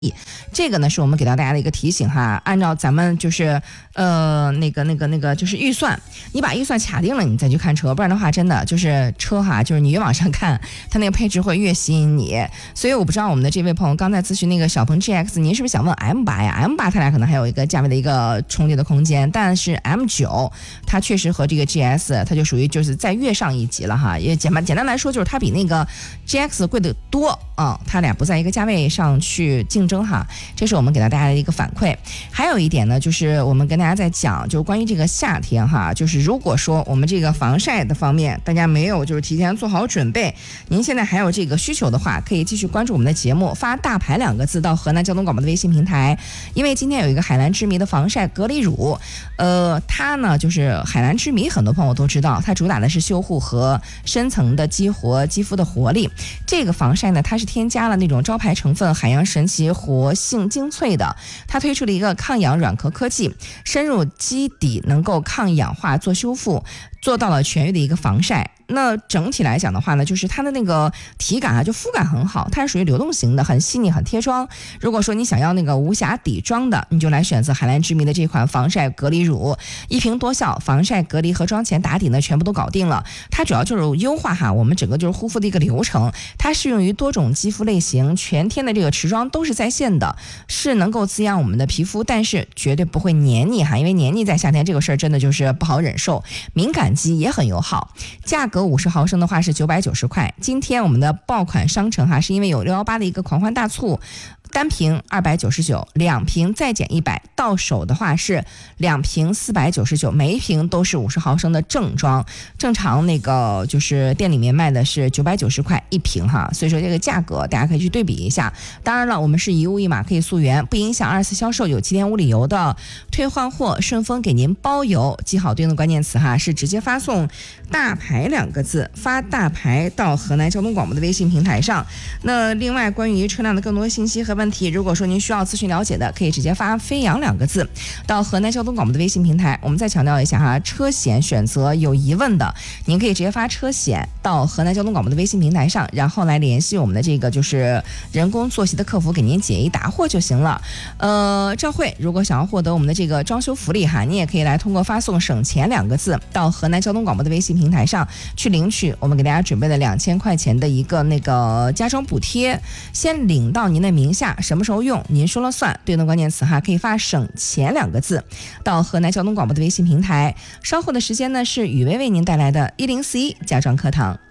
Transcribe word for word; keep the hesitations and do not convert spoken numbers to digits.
这个呢是我们给到大家的一个提醒哈，按照咱们就是呃那个那个那个就是预算，你把预算卡定了，你再去看车，不然的话真的就是车哈，就是你越往上看，它那个配置会越吸引你。所以我不知道我们的这位朋友刚才咨询那个小鹏 G X， 您是不是想问 M 八 呀 ？M 八 它俩可能还有一个价位的一个重叠的空间，但是 M 九 它确实和这个 G S 它就属于就是再越上一级了哈。也简单简单来说就是它比那个 G X 贵得多啊、嗯，它俩不在一个价位上去竞争哈，这是我们给到大家的一个反馈。还有一点呢，就是我们跟大家在讲，就是关于这个夏天哈，就是如果说我们这个防晒的方面大家没有就是提前做好准备，您现在还有这个需求的话，可以继续关注我们的节目，发大牌两个字到河南交通广播的微信平台，因为今天有一个海蓝之谜的防晒隔离乳，呃，它呢就是海蓝之谜，很多朋友都知道，它主打的是修护和深层的激活肌肤的活力。这个防晒呢，它是添加了那种招牌成分海洋神奇活性精粹的，它推出了一个抗氧软壳科技，深入基底能够抗氧化做修复，做到了全域的一个防晒。那整体来讲的话呢，就是它的那个体感啊，就肤感很好，它是属于流动型的，很细腻，很贴妆。如果说你想要那个无瑕底妆的，你就来选择海蓝之谜的这款防晒隔离乳，一瓶多效，防晒隔离和妆前打底呢全部都搞定了。它主要就是优化哈我们整个就是护肤的一个流程，它适用于多种肌肤类型，全天的这个持妆都是在线的，是能够滋养我们的皮肤，但是绝对不会黏腻哈，因为黏腻在夏天这个事儿真的就是不好忍受。敏感肌也很友好，价格五十毫升的话是九百九十块。今天我们的爆款商城哈，是因为有六一八的一个狂欢大促，单瓶二百九十九，两瓶再减一百，到手的话是两瓶四百九十九，每一瓶都是五十毫升的正装，正常那个就是店里面卖的是九百九十块一瓶哈，所以说这个价格大家可以去对比一下。当然了，我们是一物一码可以溯源，不影响二次销售，有七天无理由的退换货，顺丰给您包邮。记好对应的关键词哈，是直接发送大牌两个字，发大牌到河南交通广播的微信平台上。那另外关于车辆的更多信息和问题，如果说您需要咨询了解的，可以直接发飞扬两个字到河南交通广播的微信平台。我们再强调一下哈，车险选择有疑问的，您可以直接发车险到河南交通广播的微信平台上，然后来联系我们的这个就是人工坐席的客服，给您解疑答惑就行了。呃，赵慧，如果想要获得我们的这个装修福利哈，你也可以来通过发送省钱两个字到河南交通广播的微信平台上去领取我们给大家准备的两千块钱的一个那个家装补贴，先领到您的名下，什么时候用您说了算。对应的关键词哈，可以发省钱两个字到河南交通广播的微信平台。稍后的时间呢，是雨薇为您带来的一零四一家装课堂。